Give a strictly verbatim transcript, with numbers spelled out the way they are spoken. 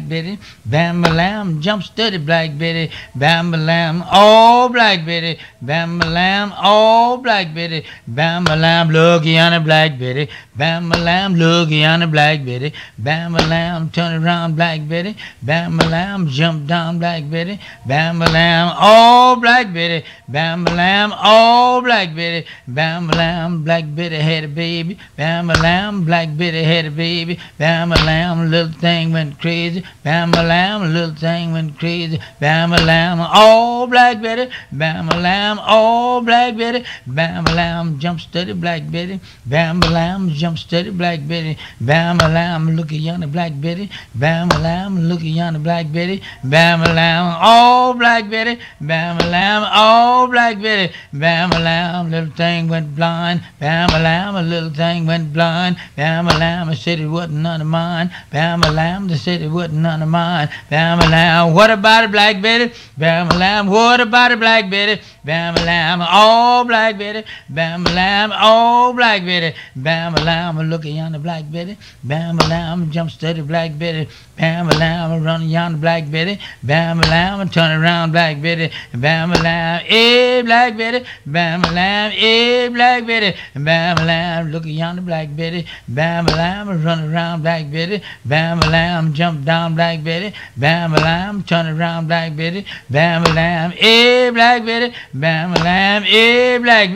Black Betty. Bam a lamb, jump steady, Black Betty. Bam a lamb, oh Black Betty. Bam a lamb, oh Black Betty. Bam a lamb, looky on the Black Betty. Bam a lamb, looky on the Black Betty. Bam a lamb, turn around, Black Betty. Bam a lamb, jump down, Black Betty. Bam a lamb, oh Black Betty. Bam a lamb, oh Black Betty. Bam a lamb, Black Betty had a baby. Bam a lamb, Black Betty had a baby. Bam a lamb, little thing went crazy. Bam a lamb, little thing went crazy. Bam a lamb, oh Black Betty. Bam a lamb, oh Black Betty. Bam a lamb, jump steady, Black Betty. Bam a lamb, jump steady, Black Betty. Bam a lamb, looky yonder, Black Betty. Bam a lamb, looky yonder, Black Betty. Bam a lamb, oh Black Betty. Bam a lamb, oh Black Betty. Bam a lamb, little thing went blind. Bam a lamb, a little thing went blind. Bam a lamb, I said it wasn't none of mine. Bam a lamb, they said it wasn't none of mine. Bam a lamb, what about it, Black Betty? Bam a lamb, what about it, Black Betty? Bam a lamb, oh Black Betty. Bam a lamb, oh Black Betty. Bam a lamb, looky yonder, Black Betty. Bam a lamb, jump steady, Black Betty. Bam a lamb, run yonder, Black Betty. Bam a lamb, turn around, Black Betty. Bam a lamb, eh, Black Betty. Bam a lamb, eh, Black Betty. Bam a lamb, looky yonder, Black Betty. Bam a lamb, run around, Black Betty. Bam a lamb, jump down, Black Betty. Bam a lamb, turn around, Black Betty. Bam a lamb, eh, Black Betty. Bam a lamb, eh, Black Betty.